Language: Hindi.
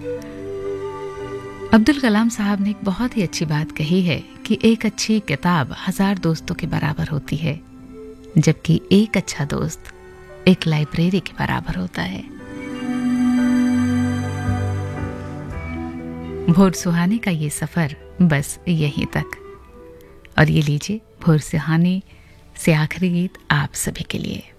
अब्दुल कलाम साहब ने एक बहुत ही अच्छी बात कही है कि एक अच्छी किताब 1000 दोस्तों के बराबर होती है, जबकि एक अच्छा दोस्त एक लाइब्रेरी के बराबर होता है। भोर सुहाने का ये सफर बस यहीं तक। और ये लीजिए भोर सुहाने से आखिरी गीत आप सभी के लिए।